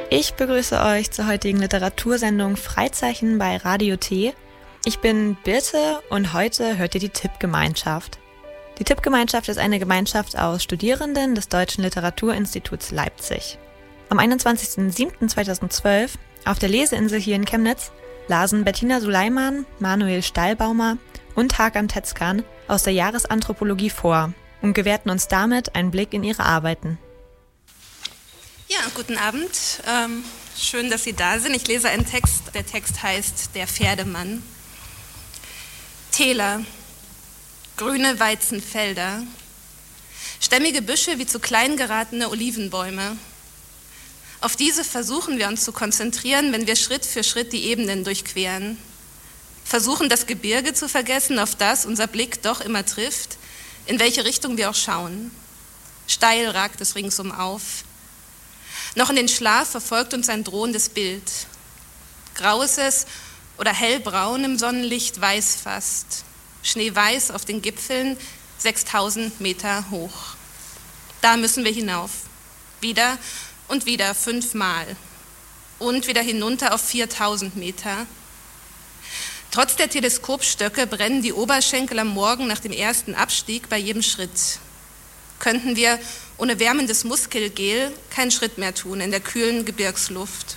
Ich begrüße euch zur heutigen Literatursendung Freizeichen bei Radio T. Ich bin Birte und heute hört ihr die Tippgemeinschaft. Die Tippgemeinschaft ist eine Gemeinschaft aus Studierenden des Deutschen Literaturinstituts Leipzig. Am 21.07.2012 auf der Leseinsel hier in Chemnitz lasen Bettina Suleiman, Manuel Stahlbaumer und Hakan Tezcan aus der Jahresanthropologie vor und gewährten uns damit einen Blick in ihre Arbeiten. Ja, guten Abend. Schön, dass Sie da sind. Ich lese einen Text. Der Text heißt Der Pferdemann. Täler, grüne Weizenfelder, stämmige Büsche wie zu klein geratene Olivenbäume. Auf diese versuchen wir uns zu konzentrieren, wenn wir Schritt für Schritt die Ebenen durchqueren. Versuchen, das Gebirge zu vergessen, auf das unser Blick doch immer trifft, in welche Richtung wir auch schauen. Steil ragt es ringsum auf. Noch in den Schlaf verfolgt uns ein drohendes Bild. Grau ist es oder hellbraun im Sonnenlicht, weiß fast. Schneeweiß auf den Gipfeln, 6000 Meter hoch. Da müssen wir hinauf. Wieder und wieder 5-mal. Und wieder hinunter auf 4000 Meter. Trotz der Teleskopstöcke brennen die Oberschenkel am Morgen nach dem ersten Abstieg bei jedem Schritt. Könnten wir ohne wärmendes Muskelgel keinen Schritt mehr tun in der kühlen Gebirgsluft.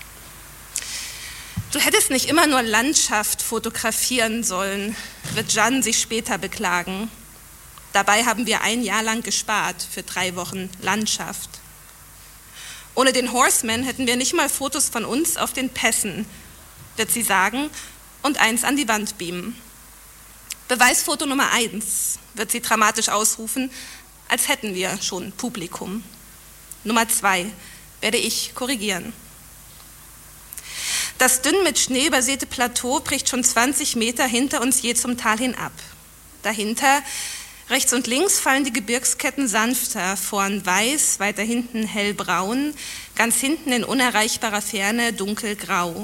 Du hättest nicht immer nur Landschaft fotografieren sollen, wird Jan sich später beklagen. Dabei haben wir 1 Jahr lang gespart für 3 Wochen Landschaft. Ohne den Horseman hätten wir nicht mal Fotos von uns auf den Pässen, wird sie sagen, und eins an die Wand beamen. Beweisfoto Nummer 1, wird sie dramatisch ausrufen, als hätten wir schon Publikum. Nummer 2 werde ich korrigieren. Das dünn mit Schnee übersäte Plateau bricht schon 20 Meter hinter uns je zum Tal hinab. Dahinter, rechts und links, fallen die Gebirgsketten sanfter, vorn weiß, weiter hinten hellbraun, ganz hinten in unerreichbarer Ferne dunkelgrau.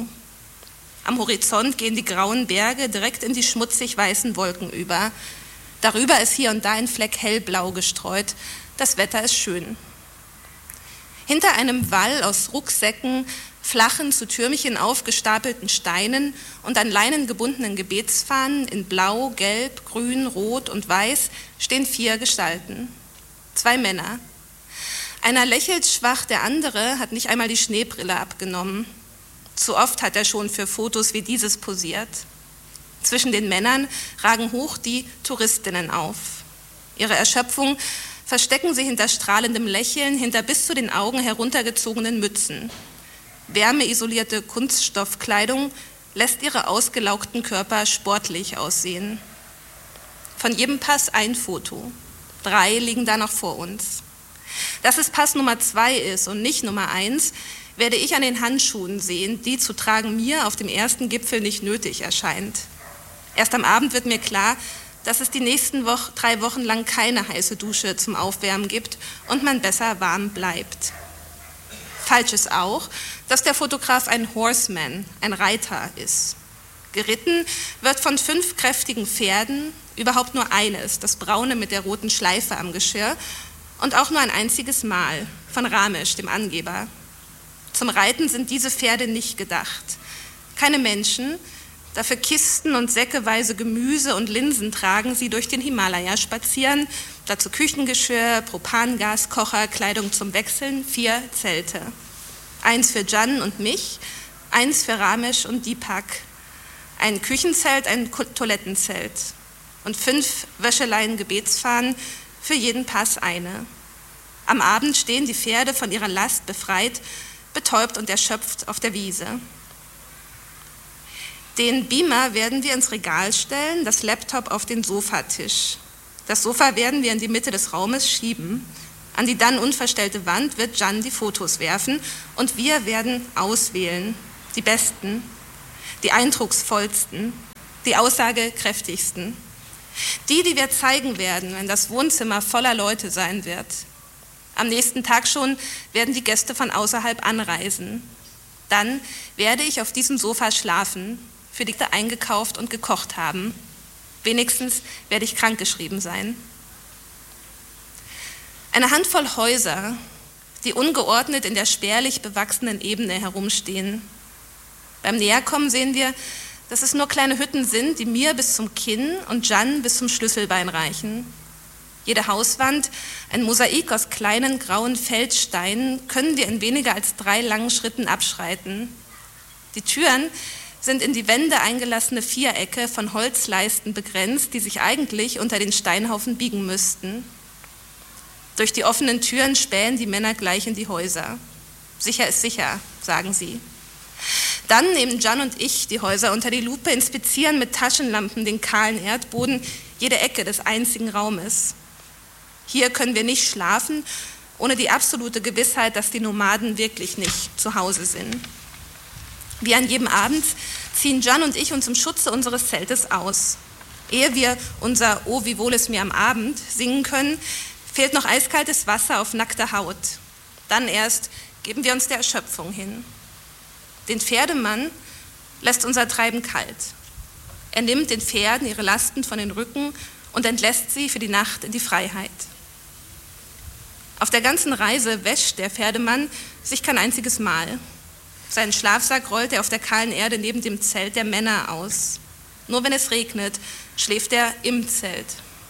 Am Horizont gehen die grauen Berge direkt in die schmutzig weißen Wolken über. Darüber ist hier und da ein Fleck hellblau gestreut. Das Wetter ist schön. Hinter einem Wall aus Rucksäcken, flachen, zu Türmchen aufgestapelten Steinen und an Leinen gebundenen Gebetsfahnen in Blau, Gelb, Grün, Rot und Weiß stehen 4 Gestalten. 2 Männer. Einer lächelt schwach, der andere hat nicht einmal die Schneebrille abgenommen. Zu oft hat er schon für Fotos wie dieses posiert. Zwischen den Männern ragen hoch die Touristinnen auf. Ihre Erschöpfung verstecken sie hinter strahlendem Lächeln, hinter bis zu den Augen heruntergezogenen Mützen. Wärmeisolierte Kunststoffkleidung lässt ihre ausgelaugten Körper sportlich aussehen. Von jedem Pass ein Foto. 3 liegen da noch vor uns. Dass es Pass Nummer 2 ist und nicht Nummer 1, werde ich an den Handschuhen sehen, die zu tragen mir auf dem ersten Gipfel nicht nötig erscheint. Erst am Abend wird mir klar, dass es die nächsten 3 Wochen lang keine heiße Dusche zum Aufwärmen gibt und man besser warm bleibt. Falsch ist auch, dass der Fotograf ein Horseman, ein Reiter ist. Geritten wird von 5 kräftigen Pferden, überhaupt nur eines, das braune mit der roten Schleife am Geschirr, und auch nur ein einziges Mal, von Ramesh, dem Angeber. Zum Reiten sind diese Pferde nicht gedacht. Keine Menschen, dafür Kisten und säckeweise Gemüse und Linsen tragen sie durch den Himalaya spazieren, dazu Küchengeschirr, Propangas, Kocher, Kleidung zum Wechseln, 4 Zelte. 1 für Jan und mich, 1 für Ramesh und Deepak, ein Küchenzelt, ein Toilettenzelt und 5 Wäscheleien-Gebetsfahnen, für jeden Pass eine. Am Abend stehen die Pferde von ihrer Last befreit, betäubt und erschöpft auf der Wiese. Den Beamer werden wir ins Regal stellen, das Laptop auf den Sofatisch. Das Sofa werden wir in die Mitte des Raumes schieben. An die dann unverstellte Wand wird Jan die Fotos werfen und wir werden auswählen. Die besten, die eindrucksvollsten, die aussagekräftigsten. Die wir zeigen werden, wenn das Wohnzimmer voller Leute sein wird. Am nächsten Tag schon werden die Gäste von außerhalb anreisen. Dann werde ich auf diesem Sofa schlafen, für die eingekauft und gekocht haben. Wenigstens werde ich krankgeschrieben sein. Eine Handvoll Häuser, die ungeordnet in der spärlich bewachsenen Ebene herumstehen. Beim Näherkommen sehen wir, dass es nur kleine Hütten sind, die mir bis zum Kinn und Jan bis zum Schlüsselbein reichen. Jede Hauswand, ein Mosaik aus kleinen grauen Feldsteinen, können wir in weniger als 3 langen Schritten abschreiten. Die Türen sind in die Wände eingelassene Vierecke von Holzleisten begrenzt, die sich eigentlich unter den Steinhaufen biegen müssten. Durch die offenen Türen spähen die Männer gleich in die Häuser. Sicher ist sicher, sagen sie. Dann nehmen Jan und ich die Häuser unter die Lupe, inspizieren mit Taschenlampen den kahlen Erdboden, jede Ecke des einzigen Raumes. Hier können wir nicht schlafen, ohne die absolute Gewissheit, dass die Nomaden wirklich nicht zu Hause sind. Wie an jedem Abend ziehen Jan und ich uns im Schutze unseres Zeltes aus. Ehe wir unser "Oh, wie wohl es mir am Abend" singen können, fehlt noch eiskaltes Wasser auf nackter Haut. Dann erst geben wir uns der Erschöpfung hin. Den Pferdemann lässt unser Treiben kalt. Er nimmt den Pferden ihre Lasten von den Rücken und entlässt sie für die Nacht in die Freiheit. Auf der ganzen Reise wäscht der Pferdemann sich kein einziges Mal. Seinen Schlafsack rollt er auf der kahlen Erde neben dem Zelt der Männer aus. Nur wenn es regnet, schläft er im Zelt.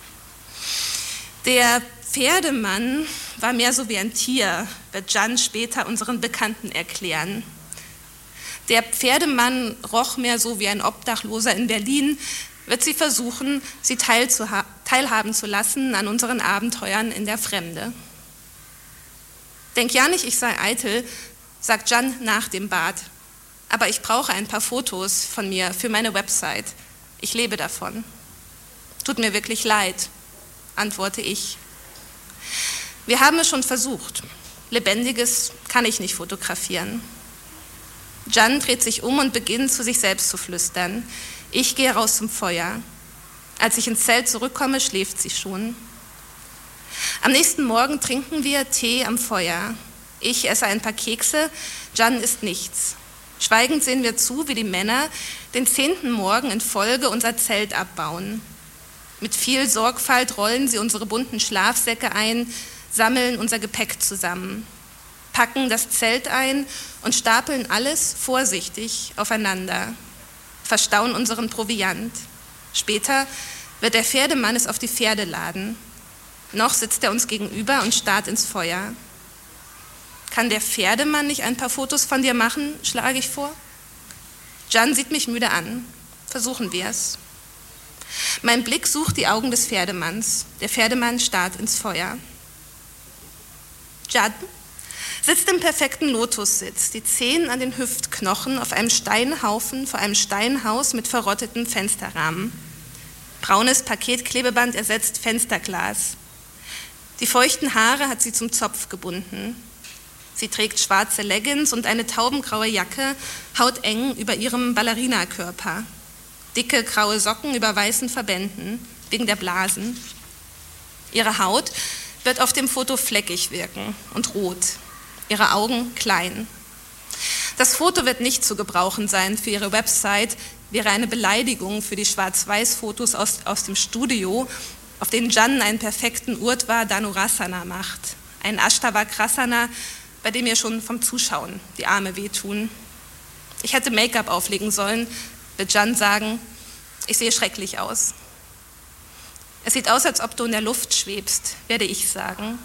Der Pferdemann war mehr so wie ein Tier, wird Jan später unseren Bekannten erklären. Der Pferdemann roch mehr so wie ein Obdachloser in Berlin, wird sie versuchen, sie teilhaben zu lassen an unseren Abenteuern in der Fremde. Denk ja nicht, ich sei eitel, sagt Jan nach dem Bad. Aber ich brauche ein paar Fotos von mir für meine Website. Ich lebe davon. Tut mir wirklich leid, antworte ich. Wir haben es schon versucht. Lebendiges kann ich nicht fotografieren. Jan dreht sich um und beginnt zu sich selbst zu flüstern. Ich gehe raus zum Feuer. Als ich ins Zelt zurückkomme, schläft sie schon. Am nächsten Morgen trinken wir Tee am Feuer. Ich esse ein paar Kekse, Jan isst nichts. Schweigend sehen wir zu, wie die Männer den 10. Morgen in Folge unser Zelt abbauen. Mit viel Sorgfalt rollen sie unsere bunten Schlafsäcke ein, sammeln unser Gepäck zusammen, packen das Zelt ein und stapeln alles vorsichtig aufeinander, verstauen unseren Proviant. Später wird der Pferdemann es auf die Pferde laden. Noch sitzt er uns gegenüber und starrt ins Feuer. Kann der Pferdemann nicht ein paar Fotos von dir machen, schlage ich vor. Jan sieht mich müde an. Versuchen wir es. Mein Blick sucht die Augen des Pferdemanns. Der Pferdemann starrt ins Feuer. Jan sitzt im perfekten Lotussitz, die Zehen an den Hüftknochen auf einem Steinhaufen vor einem Steinhaus mit verrottetem Fensterrahmen. Braunes Paketklebeband ersetzt Fensterglas. Die feuchten Haare hat sie zum Zopf gebunden. Sie trägt schwarze Leggings und eine taubengraue Jacke, hauteng über ihrem Ballerinakörper. Dicke graue Socken über weißen Verbänden, wegen der Blasen. Ihre Haut wird auf dem Foto fleckig wirken und rot. Ihre Augen klein. Das Foto wird nicht zu gebrauchen sein für ihre Website, wäre eine Beleidigung für die Schwarz-Weiß-Fotos aus dem Studio, auf denen Jan einen perfekten Urdhva Dhanurasana macht. Ein Ashtavakrasana, bei dem ihr schon vom Zuschauen die Arme wehtun. Ich hätte Make-up auflegen sollen, wird Jan sagen. Ich sehe schrecklich aus. Es sieht aus, als ob du in der Luft schwebst, werde ich sagen.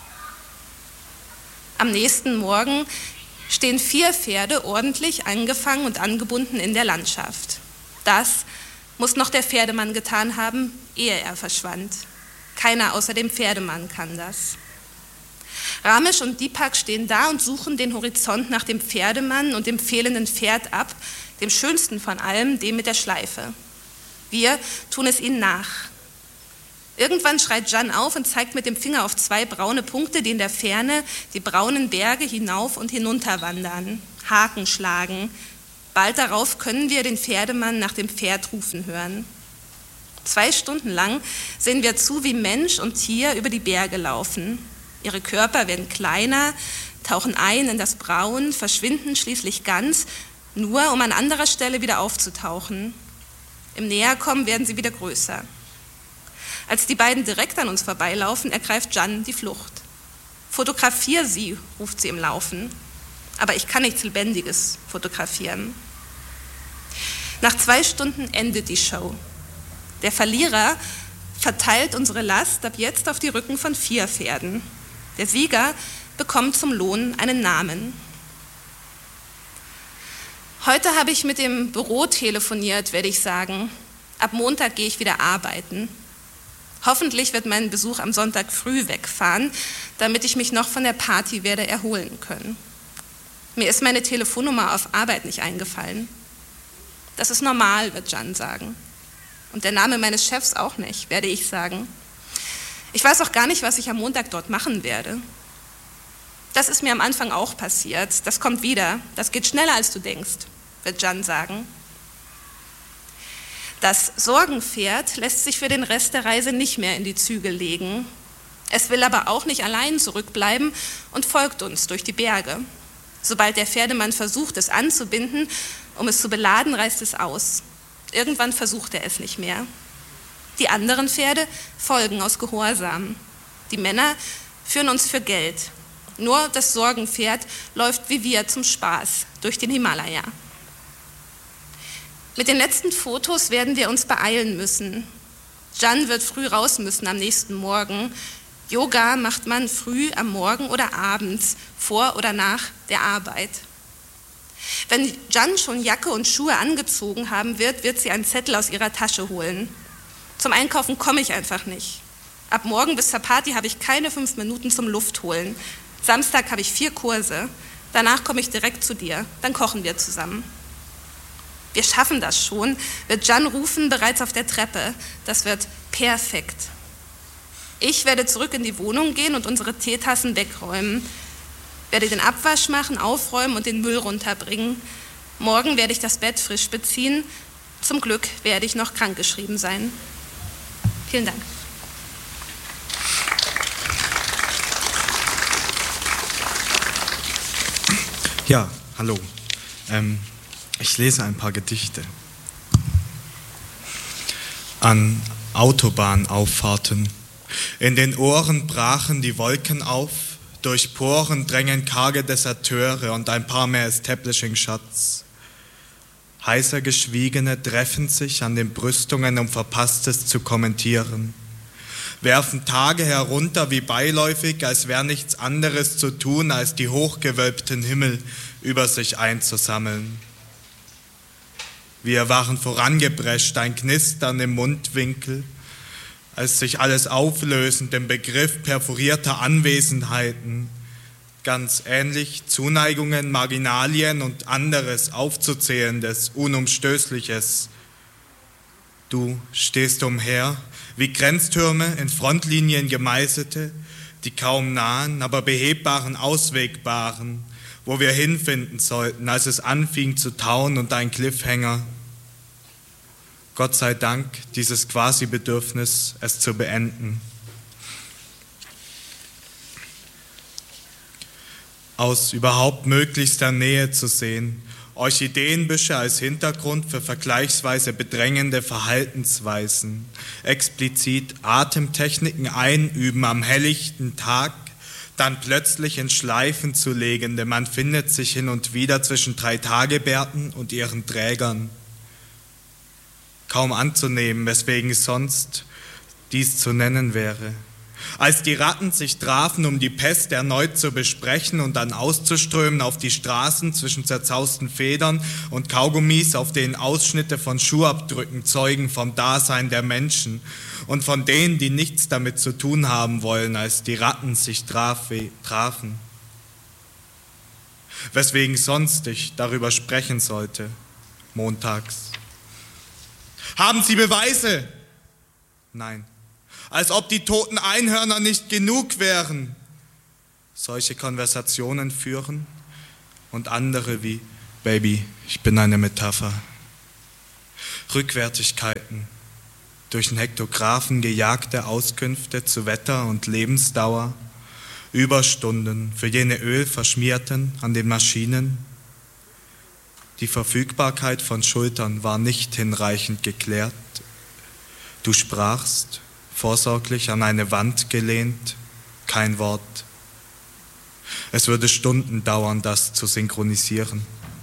Am nächsten Morgen stehen 4 Pferde ordentlich angefangen und angebunden in der Landschaft. Das muss noch der Pferdemann getan haben, ehe er verschwand. Keiner außer dem Pferdemann kann das. Ramesh und Deepak stehen da und suchen den Horizont nach dem Pferdemann und dem fehlenden Pferd ab, dem schönsten von allem, dem mit der Schleife. Wir tun es ihnen nach. Irgendwann schreit Jan auf und zeigt mit dem Finger auf 2 braune Punkte, die in der Ferne die braunen Berge hinauf und hinunter wandern, Haken schlagen. Bald darauf können wir den Pferdemann nach dem Pferd rufen hören. 2 Stunden lang sehen wir zu, wie Mensch und Tier über die Berge laufen. Ihre Körper werden kleiner, tauchen ein in das Braun, verschwinden schließlich ganz, nur um an anderer Stelle wieder aufzutauchen. Im Näherkommen werden sie wieder größer. Als die beiden direkt an uns vorbeilaufen, ergreift Jan die Flucht. Fotografier sie, ruft sie im Laufen. Aber ich kann nichts Lebendiges fotografieren. Nach 2 Stunden endet die Show. Der Verlierer verteilt unsere Last ab jetzt auf die Rücken von 4 Pferden. Der Sieger bekommt zum Lohn einen Namen. Heute habe ich mit dem Büro telefoniert, werde ich sagen. Ab Montag gehe ich wieder arbeiten. Hoffentlich wird mein Besuch am Sonntag früh wegfahren, damit ich mich noch von der Party werde erholen können. Mir ist meine Telefonnummer auf Arbeit nicht eingefallen. Das ist normal, wird Jan sagen. Und der Name meines Chefs auch nicht, werde ich sagen. Ich weiß auch gar nicht, was ich am Montag dort machen werde. Das ist mir am Anfang auch passiert. Das kommt wieder. Das geht schneller, als du denkst, wird Jan sagen. Das Sorgenpferd lässt sich für den Rest der Reise nicht mehr in die Zügel legen. Es will aber auch nicht allein zurückbleiben und folgt uns durch die Berge. Sobald der Pferdemann versucht, es anzubinden, um es zu beladen, reißt es aus. Irgendwann versucht er es nicht mehr. Die anderen Pferde folgen aus Gehorsam. Die Männer führen uns für Geld. Nur das Sorgenpferd läuft wie wir zum Spaß durch den Himalaya. Mit den letzten Fotos werden wir uns beeilen müssen. Jan wird früh raus müssen am nächsten Morgen. Yoga macht man früh am Morgen oder abends, vor oder nach der Arbeit. Wenn Jan schon Jacke und Schuhe angezogen haben wird, wird sie einen Zettel aus ihrer Tasche holen. Zum Einkaufen komme ich einfach nicht. Ab morgen bis zur Party habe ich keine 5 Minuten zum Luftholen. Samstag habe ich 4 Kurse. Danach komme ich direkt zu dir. Dann kochen wir zusammen. Wir schaffen das schon, wird Jan rufen, bereits auf der Treppe. Das wird perfekt. Ich werde zurück in die Wohnung gehen und unsere Teetassen wegräumen. Werde den Abwasch machen, aufräumen und den Müll runterbringen. Morgen werde ich das Bett frisch beziehen. Zum Glück werde ich noch krankgeschrieben sein. Vielen Dank. Ja, hallo. Ich lese ein paar Gedichte. An Autobahnauffahrten. In den Ohren brachen die Wolken auf, durch Poren drängen karge Deserteure und ein paar mehr Establishing Shots. Heißer Geschwiegene treffen sich an den Brüstungen, um Verpasstes zu kommentieren. Werfen Tage herunter wie beiläufig, als wäre nichts anderes zu tun, als die hochgewölbten Himmel über sich einzusammeln. Wir waren vorangeprescht, ein Knistern im Mundwinkel, als sich alles auflösend im Begriff perforierter Anwesenheiten, ganz ähnlich Zuneigungen, Marginalien und anderes Aufzuzählendes, Unumstößliches. Du stehst umher, wie Grenztürme in Frontlinien gemeißelte, die kaum nahen, aber behebbaren, auswegbaren, wo wir hinfinden sollten, als es anfing zu tauen und ein Cliffhanger. Gott sei Dank dieses Quasi-Bedürfnis, es zu beenden. Aus überhaupt möglichster Nähe zu sehen, Orchideenbüsche als Hintergrund für vergleichsweise bedrängende Verhaltensweisen, explizit Atemtechniken einüben am helllichten Tag, dann plötzlich in Schleifen zu legende, man findet sich hin und wieder zwischen 3 Tagebärten und ihren Trägern. Kaum anzunehmen, weswegen sonst dies zu nennen wäre. Als die Ratten sich trafen, um die Pest erneut zu besprechen und dann auszuströmen auf die Straßen zwischen zerzausten Federn und Kaugummis, auf denen Ausschnitte von Schuhabdrücken zeugen vom Dasein der Menschen und von denen, die nichts damit zu tun haben wollen, als die Ratten sich trafen. Weswegen sonst ich darüber sprechen sollte, montags. Haben Sie Beweise? Nein. Als ob die toten Einhörner nicht genug wären. Solche Konversationen führen und andere wie, Baby, ich bin eine Metapher. Rückwärtigkeiten, durch den Hektographen gejagte Auskünfte zu Wetter und Lebensdauer, Überstunden für jene Ölverschmierten an den Maschinen. Die Verfügbarkeit von Schultern war nicht hinreichend geklärt. Du sprachst, vorsorglich an eine Wand gelehnt, kein Wort. Es würde Stunden dauern, das zu synchronisieren.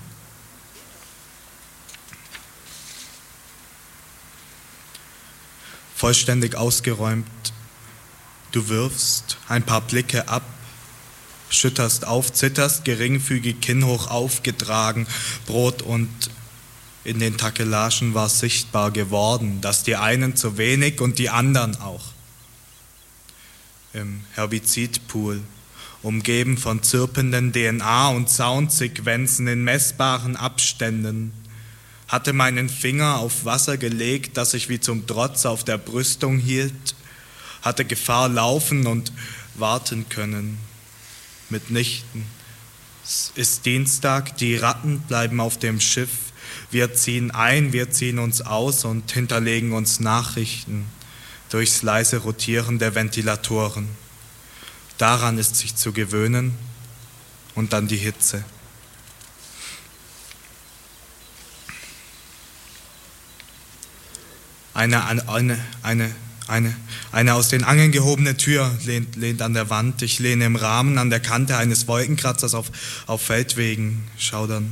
Vollständig ausgeräumt, du wirfst ein paar Blicke ab, schütterst auf, zitterst, geringfügig kinnhoch aufgetragen, Brot und in den Takelagen war sichtbar geworden, dass die einen zu wenig und die anderen auch. Im Herbizidpool, umgeben von zirpenden DNA- und Soundsequenzen in messbaren Abständen, hatte meinen Finger auf Wasser gelegt, das ich wie zum Trotz auf der Brüstung hielt, hatte Gefahr laufen und warten können. Mitnichten. Es ist Dienstag, die Ratten bleiben auf dem Schiff, wir ziehen ein, wir ziehen uns aus und hinterlegen uns Nachrichten durchs leise Rotieren der Ventilatoren. Daran ist sich zu gewöhnen und dann die Hitze. Eine aus den Angeln gehobene Tür lehnt an der Wand. Ich lehne im Rahmen an der Kante eines Wolkenkratzers auf Feldwegen schaudern.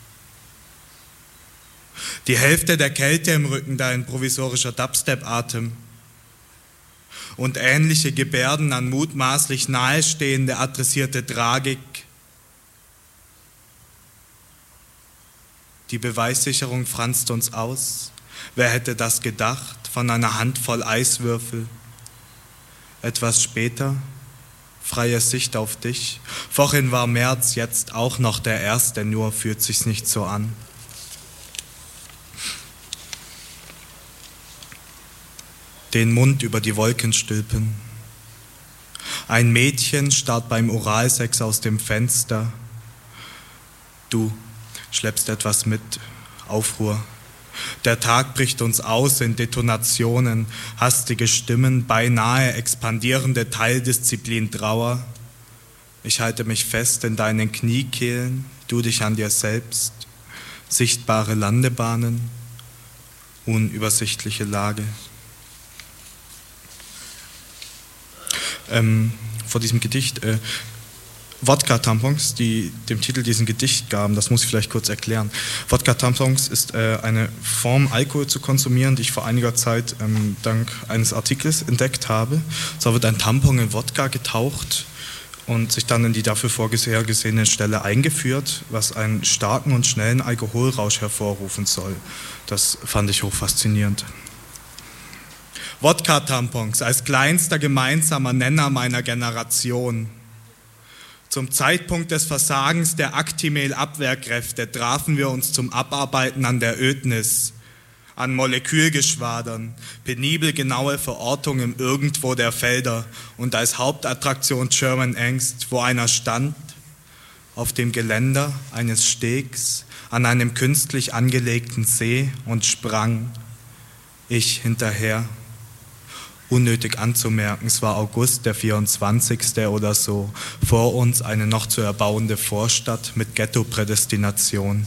Die Hälfte der Kälte im Rücken, dein provisorischer Dubstep-Atem und ähnliche Gebärden an mutmaßlich nahestehende adressierte Tragik. Die Beweissicherung franzt uns aus. Wer hätte das gedacht? Von einer Handvoll Eiswürfel. Etwas später, freie Sicht auf dich. Vorhin war März, jetzt auch noch der 1., nur fühlt sich's nicht so an. Den Mund über die Wolken stülpen. Ein Mädchen starrt beim Oralsex aus dem Fenster. Du schleppst etwas mit, Aufruhr. Der Tag bricht uns aus in Detonationen, hastige Stimmen, beinahe expandierende Teildisziplin Trauer. Ich halte mich fest in deinen Kniekehlen, du dich an dir selbst. Sichtbare Landebahnen, unübersichtliche Lage. Vor diesem Gedicht, Wodka-Tampons, die dem Titel diesen Gedicht gaben, das muss ich vielleicht kurz erklären. Wodka-Tampons ist eine Form, Alkohol zu konsumieren, die ich vor einiger Zeit dank eines Artikels entdeckt habe. So wird ein Tampon in Wodka getaucht und sich dann in die dafür vorgesehene Stelle eingeführt, was einen starken und schnellen Alkoholrausch hervorrufen soll. Das fand ich hochfaszinierend. Wodka-Tampons als kleinster gemeinsamer Nenner meiner Generation. Zum Zeitpunkt des Versagens der Actimel-Abwehrkräfte trafen wir uns zum Abarbeiten an der Ödnis, an Molekülgeschwadern, penibel genaue Verortung im Irgendwo der Felder und als Hauptattraktion German Angst, wo einer stand, auf dem Geländer eines Stegs an einem künstlich angelegten See und sprang, ich hinterher. Unnötig anzumerken, es war August, der 24. oder so, vor uns eine noch zu erbauende Vorstadt mit Ghetto-Prädestination.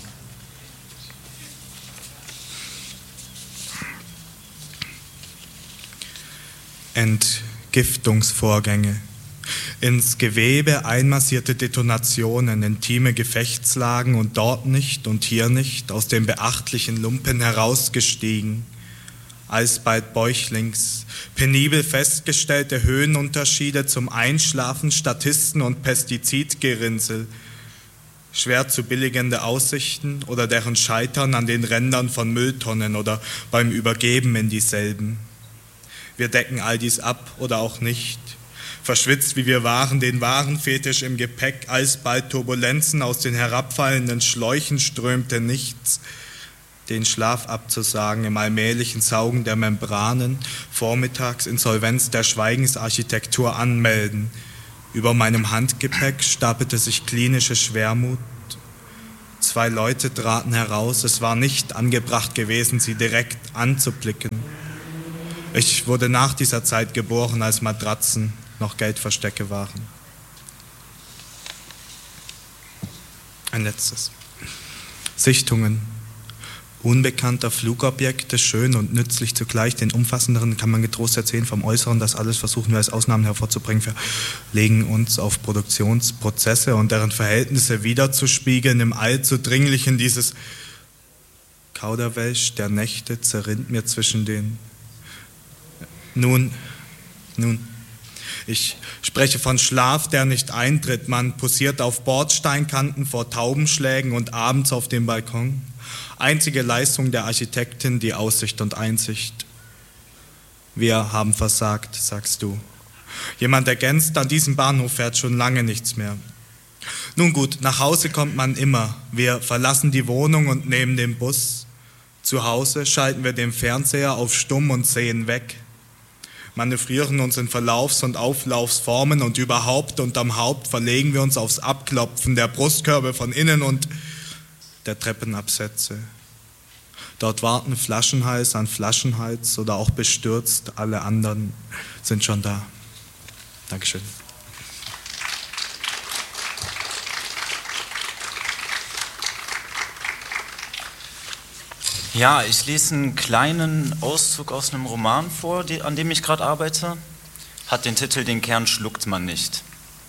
Entgiftungsvorgänge. Ins Gewebe einmassierte Detonationen, intime Gefechtslagen und dort nicht und hier nicht, aus dem beachtlichen Lumpen herausgestiegen. Alsbald bäuchlings, penibel festgestellte Höhenunterschiede zum Einschlafen, Statisten und Pestizidgerinnsel, schwer zu billigende Aussichten oder deren Scheitern an den Rändern von Mülltonnen oder beim Übergeben in dieselben. Wir decken all dies ab oder auch nicht. Verschwitzt wie wir waren, den wahren Fetisch im Gepäck, alsbald Turbulenzen aus den herabfallenden Schläuchen strömte nichts, den Schlaf abzusagen im allmählichen Saugen der Membranen, vormittags Insolvenz der Schweigensarchitektur anmelden. Über meinem Handgepäck stapelte sich klinische Schwermut. 2 Leute traten heraus, es war nicht angebracht gewesen, sie direkt anzublicken. Ich wurde nach dieser Zeit geboren, als Matratzen noch Geldverstecke waren. Ein letztes. Sichtungen. unbekannter Flugobjekte, schön und nützlich zugleich. Den umfassenderen kann man getrost erzählen, vom Äußeren. Das alles versuchen wir als Ausnahmen hervorzubringen. Wir legen uns auf Produktionsprozesse und deren Verhältnisse wiederzuspiegeln. Im allzu dringlichen dieses Kauderwelsch der Nächte zerrinnt mir zwischen den... Nun, ich spreche von Schlaf, der nicht eintritt. Man posiert auf Bordsteinkanten vor Taubenschlägen und abends auf dem Balkon. Einzige Leistung der Architektin, die Aussicht und Einsicht. Wir haben versagt, sagst du. Jemand ergänzt, an diesem Bahnhof fährt schon lange nichts mehr. Nun gut, nach Hause kommt man immer. Wir verlassen die Wohnung und nehmen den Bus. Zu Hause schalten wir den Fernseher auf Stumm und sehen weg. Manövrieren uns in Verlaufs- und Auflaufsformen und überhaupt unterm Haupt verlegen wir uns aufs Abklopfen der Brustkörbe von innen und der Treppenabsätze. Dort warten Flaschenhals an Flaschenhals oder auch bestürzt, alle anderen sind schon da. Dankeschön. Ja, ich lese einen kleinen Auszug aus einem Roman vor, an dem ich gerade arbeite. Hat den Titel "Den Kern schluckt man nicht".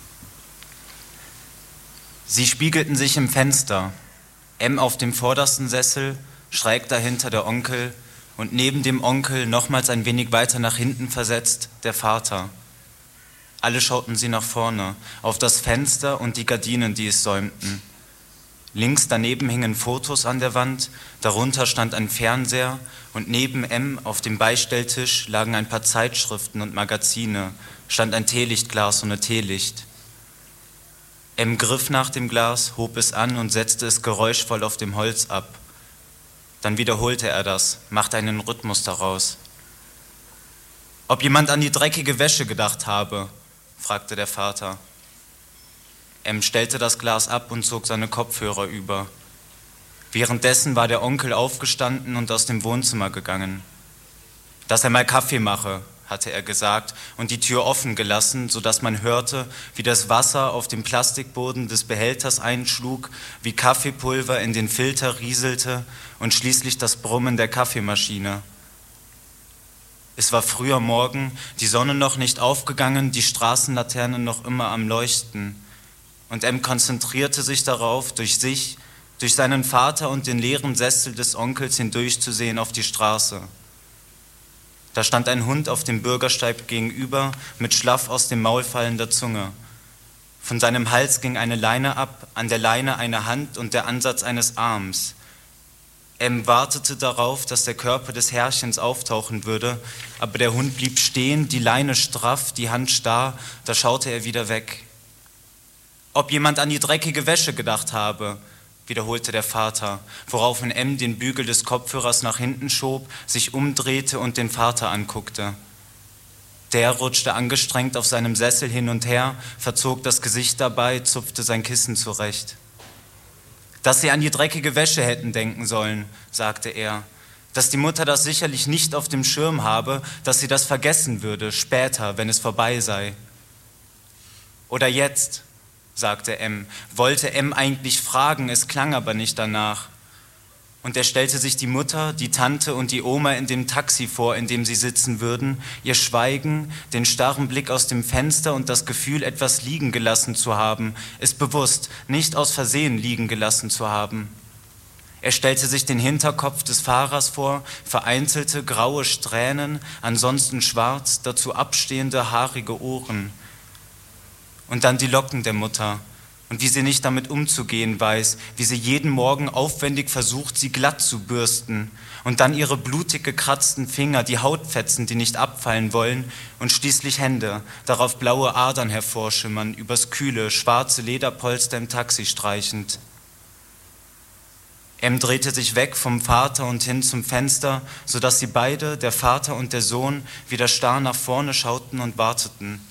Sie spiegelten sich im Fenster. M auf dem vordersten Sessel, schräg dahinter der Onkel und neben dem Onkel, nochmals ein wenig weiter nach hinten versetzt, der Vater. Alle schauten sie nach vorne, auf das Fenster und die Gardinen, die es säumten. Links daneben hingen Fotos an der Wand, darunter stand ein Fernseher und neben M auf dem Beistelltisch lagen ein paar Zeitschriften und Magazine, stand ein Teelichtglas ohne Teelicht. M griff nach dem Glas, hob es an und setzte es geräuschvoll auf dem Holz ab. Dann wiederholte er das, machte einen Rhythmus daraus. Ob jemand an die dreckige Wäsche gedacht habe, fragte der Vater. M stellte das Glas ab und zog seine Kopfhörer über. Währenddessen war der Onkel aufgestanden und aus dem Wohnzimmer gegangen. Dass er mal Kaffee mache, hatte er gesagt und die Tür offen gelassen, sodass man hörte, wie das Wasser auf dem Plastikboden des Behälters einschlug, wie Kaffeepulver in den Filter rieselte und schließlich das Brummen der Kaffeemaschine. Es war früher Morgen, die Sonne noch nicht aufgegangen, die Straßenlaternen noch immer am Leuchten. Und M konzentrierte sich darauf, durch seinen Vater und den leeren Sessel des Onkels hindurchzusehen auf die Straße. Da stand ein Hund auf dem Bürgersteig gegenüber, mit schlaff aus dem Maul fallender Zunge. Von seinem Hals ging eine Leine ab, an der Leine eine Hand und der Ansatz eines Arms. M wartete darauf, dass der Körper des Herrchens auftauchen würde, aber der Hund blieb stehen, die Leine straff, die Hand starr, da schaute er wieder weg. Ob jemand an die dreckige Wäsche gedacht habe, wiederholte der Vater, woraufhin M den Bügel des Kopfhörers nach hinten schob, sich umdrehte und den Vater anguckte. Der rutschte angestrengt auf seinem Sessel hin und her, verzog das Gesicht dabei, zupfte sein Kissen zurecht. Dass sie an die dreckige Wäsche hätten denken sollen, sagte er, dass die Mutter das sicherlich nicht auf dem Schirm habe, dass sie das vergessen würde, später, wenn es vorbei sei. Oder jetzt, sagte M, wollte M eigentlich fragen, es klang aber nicht danach. Und er stellte sich die Mutter, die Tante und die Oma in dem Taxi vor, in dem sie sitzen würden, ihr Schweigen, den starren Blick aus dem Fenster und das Gefühl, etwas liegen gelassen zu haben, es bewusst, nicht aus Versehen liegen gelassen zu haben. Er stellte sich den Hinterkopf des Fahrers vor, vereinzelte graue Strähnen, ansonsten schwarz, dazu abstehende haarige Ohren. Und dann die Locken der Mutter und wie sie nicht damit umzugehen weiß, wie sie jeden Morgen aufwendig versucht, sie glatt zu bürsten und dann ihre blutig gekratzten Finger, die Hautfetzen, die nicht abfallen wollen und schließlich Hände, darauf blaue Adern hervorschimmern, übers kühle, schwarze Lederpolster im Taxi streichend. M drehte sich weg vom Vater und hin zum Fenster, sodass sie beide, der Vater und der Sohn, wieder starr nach vorne schauten und warteten.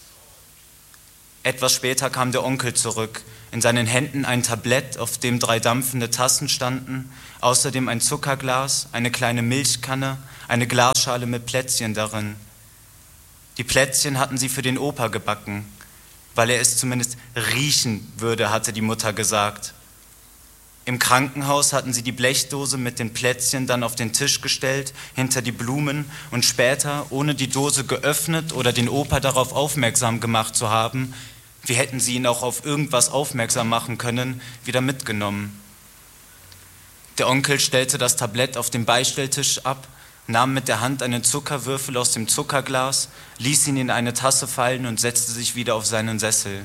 Etwas später kam der Onkel zurück, in seinen Händen ein Tablett, auf dem 3 dampfende Tassen standen, außerdem ein Zuckerglas, eine kleine Milchkanne, eine Glasschale mit Plätzchen darin. Die Plätzchen hatten sie für den Opa gebacken, weil er es zumindest riechen würde, hatte die Mutter gesagt. Im Krankenhaus hatten sie die Blechdose mit den Plätzchen dann auf den Tisch gestellt, hinter die Blumen und später, ohne die Dose geöffnet oder den Opa darauf aufmerksam gemacht zu haben, wie hätten sie ihn auch auf irgendwas aufmerksam machen können, wieder mitgenommen. Der Onkel stellte das Tablett auf dem Beistelltisch ab, nahm mit der Hand einen Zuckerwürfel aus dem Zuckerglas, ließ ihn in eine Tasse fallen und setzte sich wieder auf seinen Sessel.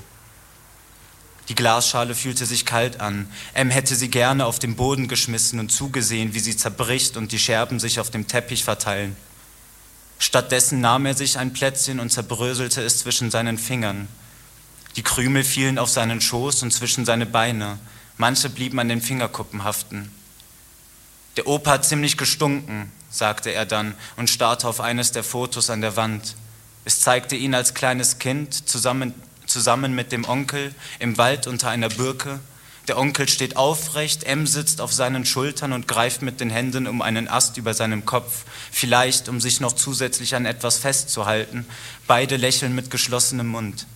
Die Glasschale fühlte sich kalt an. Hätte sie gerne auf den Boden geschmissen und zugesehen, wie sie zerbricht und die Scherben sich auf dem Teppich verteilen. Stattdessen nahm er sich ein Plätzchen und zerbröselte es zwischen seinen Fingern. Die Krümel fielen auf seinen Schoß und zwischen seine Beine. Manche blieben an den Fingerkuppen haften. Der Opa hat ziemlich gestunken, sagte er dann und starrte auf eines der Fotos an der Wand. Es zeigte ihn als kleines Kind zusammen mit dem Onkel im Wald unter einer Birke. Der Onkel steht aufrecht, sitzt auf seinen Schultern und greift mit den Händen um einen Ast über seinem Kopf, vielleicht um sich noch zusätzlich an etwas festzuhalten. Beide lächeln mit geschlossenem Mund.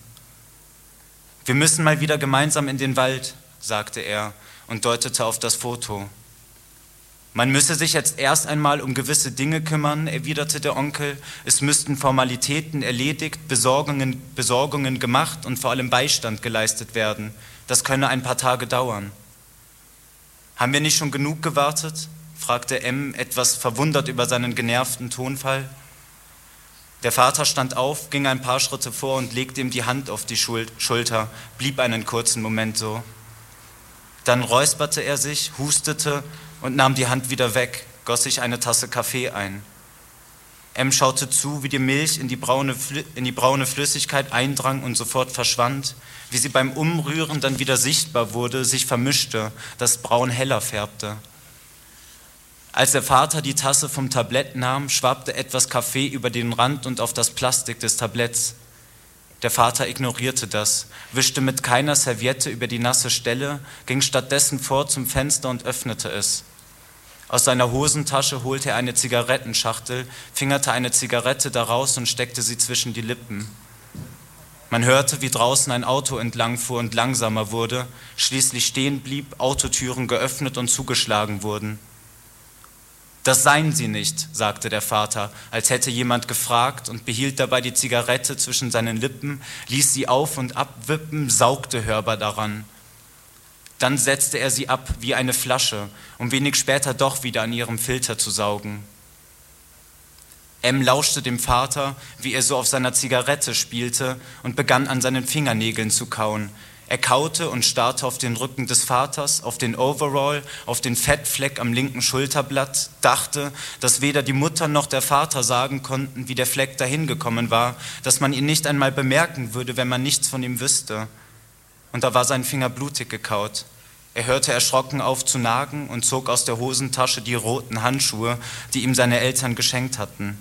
Wir müssen mal wieder gemeinsam in den Wald, sagte er und deutete auf das Foto. Man müsse sich jetzt erst einmal um gewisse Dinge kümmern, erwiderte der Onkel. Es müssten Formalitäten erledigt, Besorgungen gemacht und vor allem Beistand geleistet werden. Das könne ein paar Tage dauern. Haben wir nicht schon genug gewartet? Fragte etwas verwundert über seinen genervten Tonfall. Der Vater stand auf, ging ein paar Schritte vor und legte ihm die Hand auf die Schulter, blieb einen kurzen Moment so. Dann räusperte er sich, hustete und nahm die Hand wieder weg, goss sich eine Tasse Kaffee ein. Schaute zu, wie die Milch in die braune Flüssigkeit eindrang und sofort verschwand, wie sie beim Umrühren dann wieder sichtbar wurde, sich vermischte, das Braun heller färbte. Als der Vater die Tasse vom Tablett nahm, schwappte etwas Kaffee über den Rand und auf das Plastik des Tabletts. Der Vater ignorierte das, wischte mit keiner Serviette über die nasse Stelle, ging stattdessen vor zum Fenster und öffnete es. Aus seiner Hosentasche holte er eine Zigarettenschachtel, fingerte eine Zigarette daraus und steckte sie zwischen die Lippen. Man hörte, wie draußen ein Auto entlangfuhr und langsamer wurde, schließlich stehen blieb, Autotüren geöffnet und zugeschlagen wurden. Das seien Sie nicht, sagte der Vater, als hätte jemand gefragt und behielt dabei die Zigarette zwischen seinen Lippen, ließ sie auf und abwippen, saugte hörbar daran. Dann setzte er sie ab wie eine Flasche, um wenig später doch wieder an ihrem Filter zu saugen. Lauschte dem Vater, wie er so auf seiner Zigarette spielte und begann an seinen Fingernägeln zu kauen. Er kaute und starrte auf den Rücken des Vaters, auf den Overall, auf den Fettfleck am linken Schulterblatt, dachte, dass weder die Mutter noch der Vater sagen konnten, wie der Fleck dahin gekommen war, dass man ihn nicht einmal bemerken würde, wenn man nichts von ihm wüsste. Und da war sein Finger blutig gekaut. Er hörte erschrocken auf zu nagen und zog aus der Hosentasche die roten Handschuhe, die ihm seine Eltern geschenkt hatten.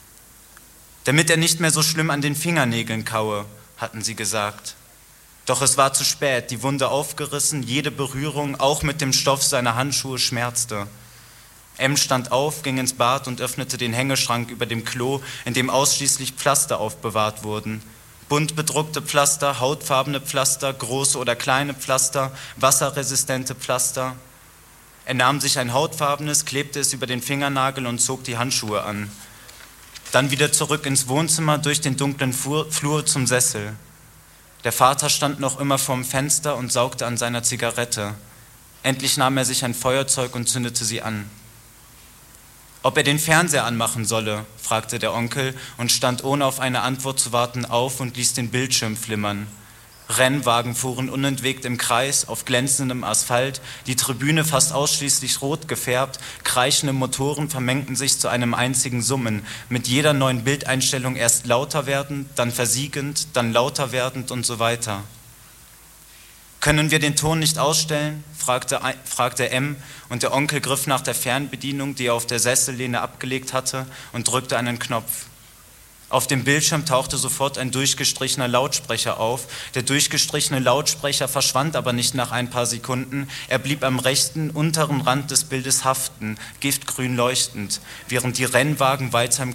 Damit er nicht mehr so schlimm an den Fingernägeln kaue, hatten sie gesagt. Doch es war zu spät, die Wunde aufgerissen, jede Berührung, auch mit dem Stoff seiner Handschuhe, schmerzte. Stand auf, ging ins Bad und öffnete den Hängeschrank über dem Klo, in dem ausschließlich Pflaster aufbewahrt wurden. Bunt bedruckte Pflaster, hautfarbene Pflaster, große oder kleine Pflaster, wasserresistente Pflaster. Er nahm sich ein hautfarbenes, klebte es über den Fingernagel und zog die Handschuhe an. Dann wieder zurück ins Wohnzimmer, durch den dunklen Flur zum Sessel. Der Vater stand noch immer vorm Fenster und saugte an seiner Zigarette. Endlich nahm er sich ein Feuerzeug und zündete sie an. Ob er den Fernseher anmachen solle, fragte der Onkel und stand ohne auf eine Antwort zu warten auf und ließ den Bildschirm flimmern. Rennwagen fuhren unentwegt im Kreis auf glänzendem Asphalt, die Tribüne fast ausschließlich rot gefärbt, kreischende Motoren vermengten sich zu einem einzigen Summen, mit jeder neuen Bildeinstellung erst lauter werdend, dann versiegend, dann lauter werdend und so weiter. Können wir den Ton nicht ausstellen? Fragte und der Onkel griff nach der Fernbedienung, die er auf der Sessellehne abgelegt hatte, und drückte einen Knopf. Auf dem Bildschirm tauchte sofort ein durchgestrichener Lautsprecher auf. Der durchgestrichene Lautsprecher verschwand aber nicht nach ein paar Sekunden. Er blieb am rechten, unteren Rand des Bildes haften, giftgrün leuchtend, während die Rennwagen weiter